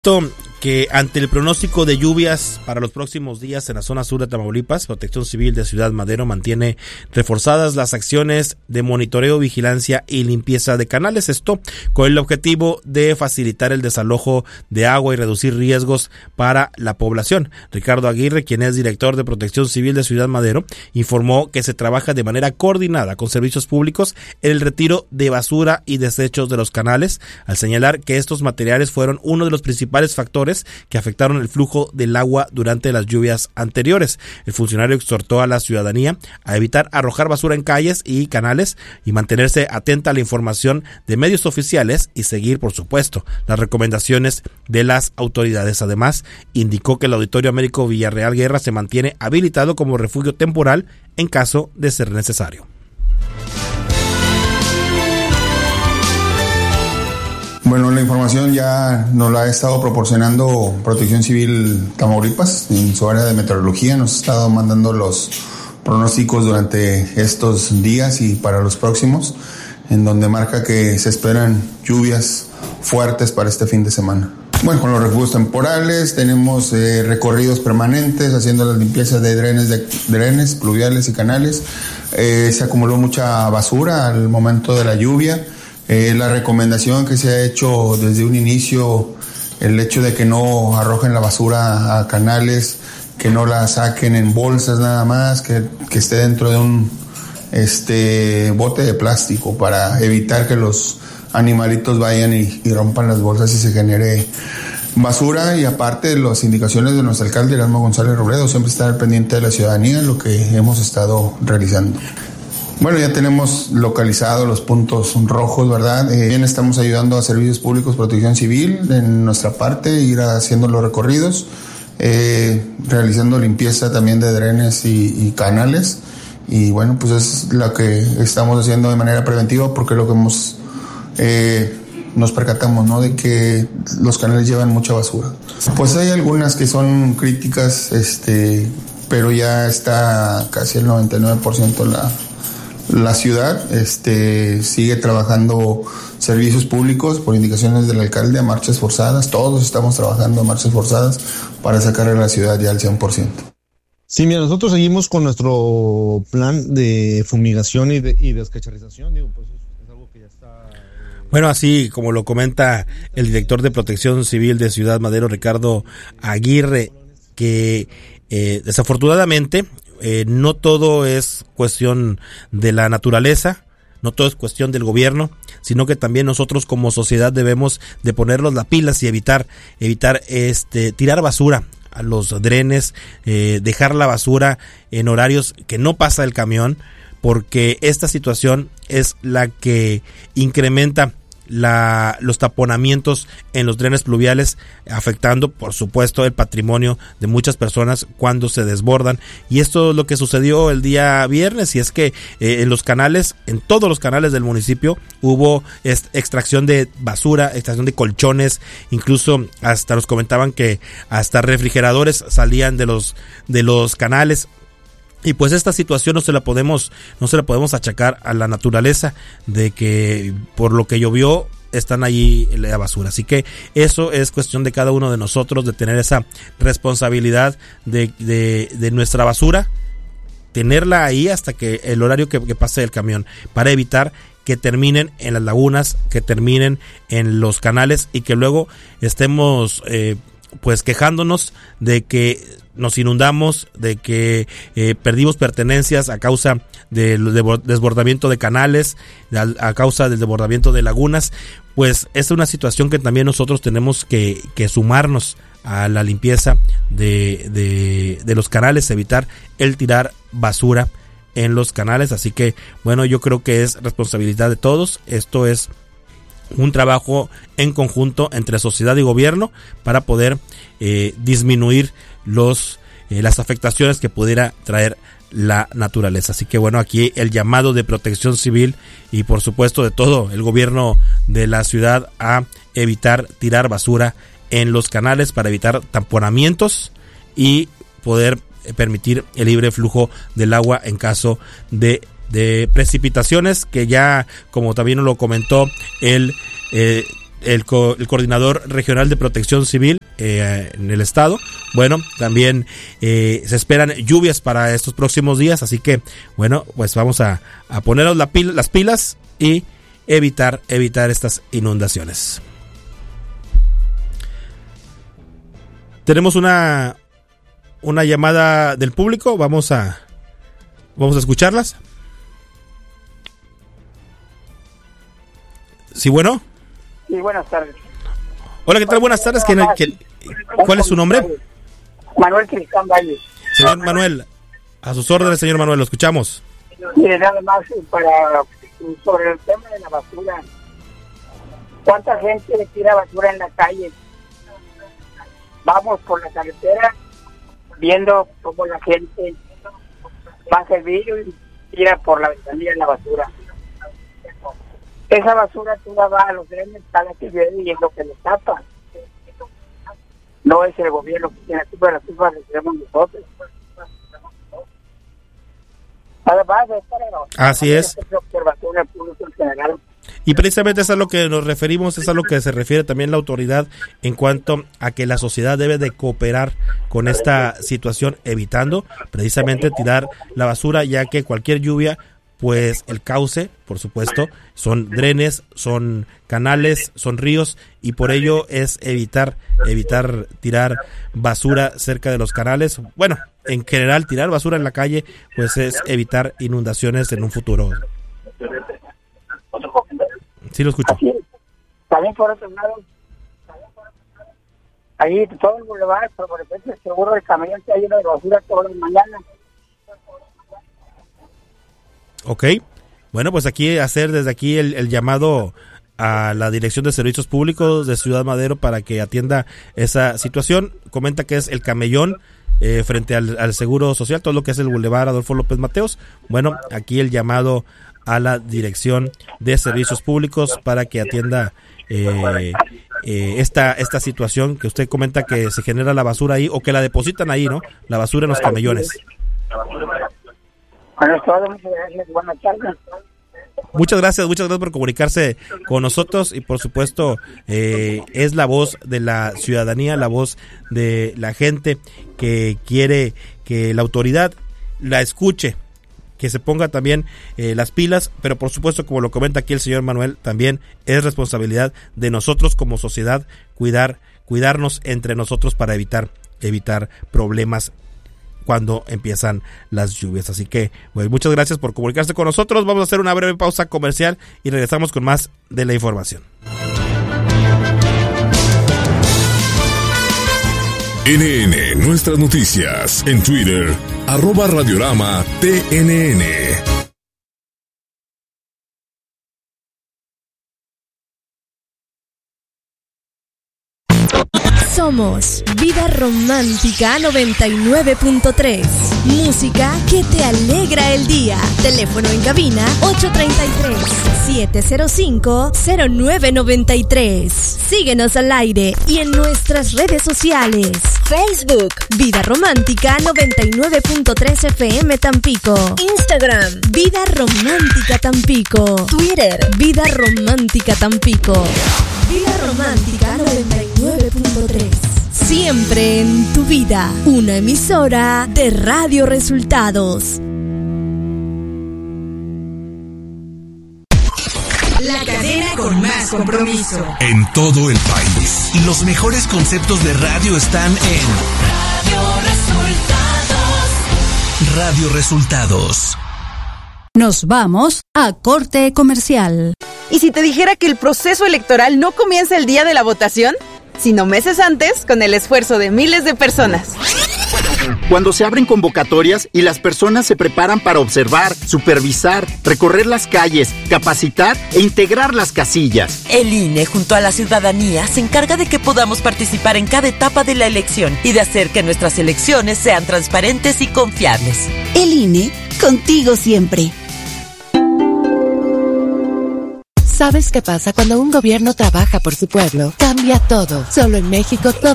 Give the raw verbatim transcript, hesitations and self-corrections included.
Que ante el pronóstico de lluvias para los próximos días en la zona sur de Tamaulipas, Protección Civil de Ciudad Madero mantiene reforzadas las acciones de monitoreo, vigilancia y limpieza de canales. Esto con el objetivo de facilitar el desalojo de agua y reducir riesgos para la población. Ricardo Aguirre, quien es director de Protección Civil de Ciudad Madero, informó que se trabaja de manera coordinada con servicios públicos en el retiro de basura y desechos de los canales, al señalar que estos materiales fueron uno de los principales factores que afectaron el flujo del agua durante las lluvias anteriores. El funcionario exhortó a la ciudadanía a evitar arrojar basura en calles y canales y mantenerse atenta a la información de medios oficiales y seguir, por supuesto, las recomendaciones de las autoridades. Además, indicó que el Auditorio Américo Villarreal Guerra se mantiene habilitado como refugio temporal en caso de ser necesario. Bueno, la información ya nos la ha estado proporcionando Protección Civil Tamaulipas en su área de meteorología. Nos ha estado mandando los pronósticos durante estos días y para los próximos, en donde marca que se esperan lluvias fuertes para este fin de semana. Bueno, con los refugios temporales tenemos eh, recorridos permanentes haciendo las limpiezas de drenes, de drenes pluviales y canales. Eh, se acumuló mucha basura al momento de la lluvia. Eh, la recomendación que se ha hecho desde un inicio, el hecho de que no arrojen la basura a canales, que no la saquen en bolsas nada más, que, que esté dentro de un este bote de plástico para evitar que los animalitos vayan y, y rompan las bolsas y se genere basura. Y aparte, las indicaciones de nuestro alcalde Erasmo González Robledo, siempre estar pendiente de la ciudadanía en lo que hemos estado realizando. Bueno, ya tenemos localizados los puntos rojos, ¿verdad? Eh, bien, estamos ayudando a Servicios Públicos, Protección Civil, en nuestra parte, ir haciendo los recorridos, eh, realizando limpieza también de drenes y, y canales. Y bueno, pues es lo que estamos haciendo de manera preventiva, porque lo que hemos, eh, nos percatamos, ¿no?, de que los canales llevan mucha basura. Pues hay algunas que son críticas, este, pero ya está casi el noventa y nueve por ciento la... La ciudad este, sigue trabajando servicios públicos por indicaciones del alcalde a marchas forzadas. Todos estamos trabajando a marchas forzadas para sacar a la ciudad ya al cien por ciento. Sí, mira, nosotros seguimos con nuestro plan de fumigación y, de, y descacharrización. Digo, pues es algo que ya está... Eh... Bueno, así como lo comenta el director de Protección Civil de Ciudad Madero, Ricardo Aguirre, que eh, desafortunadamente... Eh, no todo es cuestión de la naturaleza, no todo es cuestión del gobierno, sino que también nosotros como sociedad debemos de ponernos las pilas y evitar evitar este tirar basura a los drenes, eh, dejar la basura en horarios que no pasa el camión, porque esta situación es la que incrementa La, los taponamientos en los drenes pluviales, afectando por supuesto el patrimonio de muchas personas cuando se desbordan. Y esto es lo que sucedió el día viernes, y es que eh, en los canales, en todos los canales del municipio hubo est- extracción de basura, extracción de colchones, incluso hasta nos comentaban que hasta refrigeradores salían de los de los canales. Y pues esta situación no se la podemos no se la podemos achacar a la naturaleza, de que por lo que llovió están allí la basura. Así que eso es cuestión de cada uno de nosotros, de tener esa responsabilidad de, de, de nuestra basura, tenerla ahí hasta que el horario que, que pase el camión, para evitar que terminen en las lagunas, que terminen en los canales y que luego estemos eh, pues quejándonos de que nos inundamos, de que eh, perdimos pertenencias a causa del desbordamiento de canales, a, a causa del desbordamiento de lagunas. Pues es una situación que también nosotros tenemos que, que sumarnos a la limpieza de, de, de los canales, evitar el tirar basura en los canales. Así que bueno, yo creo que es responsabilidad de todos. Esto es un trabajo en conjunto entre sociedad y gobierno para poder eh, disminuir los eh, las afectaciones que pudiera traer la naturaleza. Así que bueno, aquí el llamado de Protección Civil y por supuesto de todo el gobierno de la ciudad a evitar tirar basura en los canales para evitar tamponamientos y poder permitir el libre flujo del agua en caso de de precipitaciones, que ya como también lo comentó el eh, el, co- el coordinador regional de protección civil eh, en el estado. Bueno, también eh, se esperan lluvias para estos próximos días, así que bueno, pues vamos a, a ponernos la pil- las pilas y evitar, evitar estas inundaciones. Tenemos una, una llamada del público, vamos a, vamos a escucharlas. Sí, bueno. Sí, buenas tardes. Hola, ¿qué tal? Buenas tardes. ¿Quién- quién- ¿Cuál es su nombre? Manuel Cristán Valle. Señor Manuel, a sus órdenes, señor Manuel, lo escuchamos. Mire, nada más para sobre el tema de la basura. ¿Cuánta gente le tira basura en la calle? Vamos por la carretera viendo cómo la gente pasa el vidrio y tira por la ventanilla la basura. Esa basura toda va a los drenes cada que llueve y es lo que nos tapa. No es el gobierno que tiene la culpa, la culpa la tenemos nosotros. Además, es para Así es. observación al público en general. Y precisamente es a lo que nos referimos, es a lo que se refiere también la autoridad en cuanto a que la sociedad debe de cooperar con esta situación, evitando precisamente tirar la basura, ya que cualquier lluvia, pues el cauce, por supuesto, son drenes, son canales, son ríos, y por ello es evitar, evitar tirar basura cerca de los canales. Bueno, en general tirar basura en la calle, pues es evitar inundaciones en un futuro. Sí, lo escucho. Así es. También por otro lado, ahí todo el bulevar, pero por ejemplo, el seguro del camión está lleno de basura todas las mañanas. Ok, bueno, pues aquí hacer desde aquí el, el llamado a la Dirección de Servicios Públicos de Ciudad Madero para que atienda esa situación. Comenta que es el camellón eh, frente al, al Seguro Social, todo lo que es el Boulevard Adolfo López Mateos. Bueno, aquí el llamado a la Dirección de Servicios Públicos para que atienda eh, eh, esta esta situación que usted comenta, que se genera la basura ahí, o que la depositan ahí, ¿no? La basura en los camellones. Bueno, es todo. Muchas gracias. Buenas tardes. Muchas gracias, muchas gracias por comunicarse con nosotros, y por supuesto eh, es la voz de la ciudadanía, la voz de la gente que quiere que la autoridad la escuche, que se ponga también eh, las pilas, pero por supuesto, como lo comenta aquí el señor Manuel, también es responsabilidad de nosotros como sociedad cuidar, cuidarnos entre nosotros para evitar, evitar problemas cuando empiezan las lluvias. Así que, pues, muchas gracias por comunicarse con nosotros. Vamos a hacer una breve pausa comercial y regresamos con más de la información. N N, nuestras noticias, en Twitter, arroba Radiorama T N N. Somos Vida Romántica noventa y nueve punto tres. Música que te alegra el día. Teléfono en cabina ocho tres tres, siete cero cinco, cero nueve nueve tres. Síguenos al aire y en nuestras redes sociales. Facebook, Vida Romántica noventa y nueve punto tres F M Tampico. Instagram, Vida Romántica Tampico. Twitter, Vida Romántica Tampico. Vida Romántica noventa y nueve punto tres. Siempre en tu vida. Una emisora de Radio Resultados. La cadena con más compromiso. En todo el país. Y los mejores conceptos de radio están en Radio Resultados. Radio Resultados. Nos vamos a corte comercial. ¿Y si te dijera que el proceso electoral no comienza el día de la votación, sino meses antes, con el esfuerzo de miles de personas? Cuando se abren convocatorias y las personas se preparan para observar, supervisar, recorrer las calles, capacitar e integrar las casillas. El I N E, junto a la ciudadanía, se encarga de que podamos participar en cada etapa de la elección y de hacer que nuestras elecciones sean transparentes y confiables. El I N E, contigo siempre. ¿Sabes qué pasa cuando un gobierno trabaja por su pueblo? Cambia todo. Solo en México todo